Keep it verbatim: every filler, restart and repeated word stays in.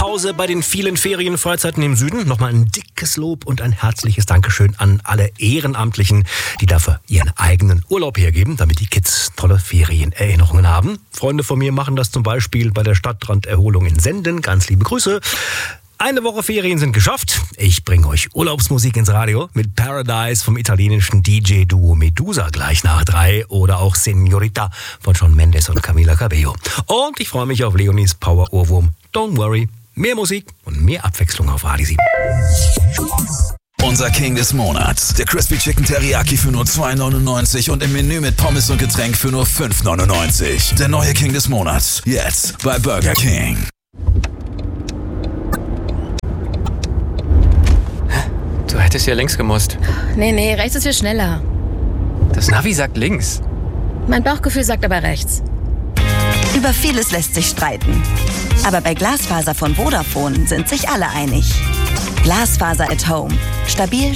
Pause bei den vielen Ferienfreizeiten im Süden. Nochmal ein dickes Lob und ein herzliches Dankeschön an alle Ehrenamtlichen, die dafür ihren eigenen Urlaub hergeben, damit die Kids tolle Ferienerinnerungen haben. Freunde von mir machen das zum Beispiel bei der Stadtranderholung in Senden. Ganz liebe Grüße. Eine Woche Ferien sind geschafft. Ich bringe euch Urlaubsmusik ins Radio mit Paradise vom italienischen D J-Duo Medusa gleich nach drei oder auch Señorita von Shawn Mendes und Camila Cabello. Und ich freue mich auf Leonies Power-Ohrwurm Don't Worry. Mehr Musik und mehr Abwechslung auf Radio sieben. Unser King des Monats. Der Crispy Chicken Teriyaki für nur zwei neunundneunzig und im Menü mit Pommes und Getränk für nur fünf neunundneunzig. Der neue King des Monats. Jetzt bei Burger King. Du hättest ja links gemusst. Nee, nee, rechts ist viel schneller. Das Navi sagt links. Mein Bauchgefühl sagt aber rechts. Über vieles lässt sich streiten. Aber bei Glasfaser von Vodafone sind sich alle einig. Glasfaser at Home. Stabil,